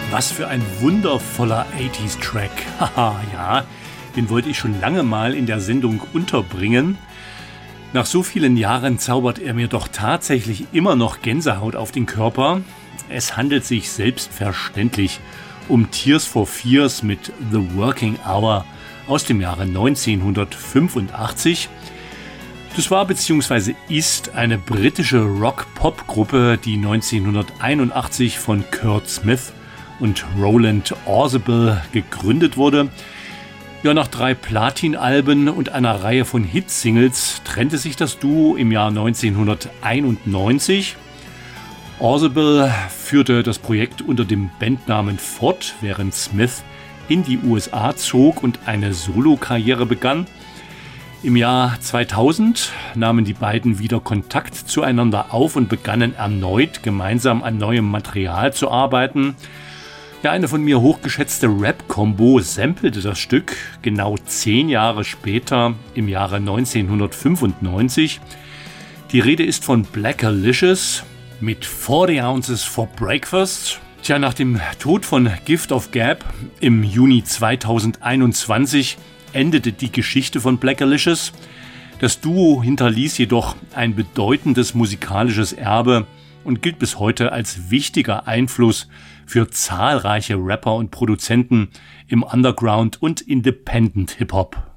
Was für ein wundervoller 80s-Track. Haha, ja, den wollte ich schon lange mal in der Sendung unterbringen. Nach so vielen Jahren zaubert er mir doch tatsächlich immer noch Gänsehaut auf den Körper. Es handelt sich selbstverständlich um Tears for Fears mit The Working Hour aus dem Jahre 1985. Das war bzw. ist eine britische Rock-Pop-Gruppe, die 1981 von Kurt Smith und Roland Orzabal gegründet wurde. Ja, nach 3 Platin-Alben und einer Reihe von Hitsingles trennte sich das Duo im Jahr 1991. Orzabal führte das Projekt unter dem Bandnamen fort, während Smith in die USA zog und eine Solokarriere begann. Im Jahr 2000 nahmen die beiden wieder Kontakt zueinander auf und begannen erneut gemeinsam an neuem Material zu arbeiten. Ja, eine von mir hochgeschätzte Rap-Combo sampelte das Stück genau 10 Jahre später, im Jahre 1995. Die Rede ist von Blackalicious mit 40 Ounces for Breakfast. Tja, nach dem Tod von Gift of Gab im Juni 2021 endete die Geschichte von Blackalicious. Das Duo hinterließ jedoch ein bedeutendes musikalisches Erbe und gilt bis heute als wichtiger Einfluss für zahlreiche Rapper und Produzenten im Underground und Independent Hip-Hop.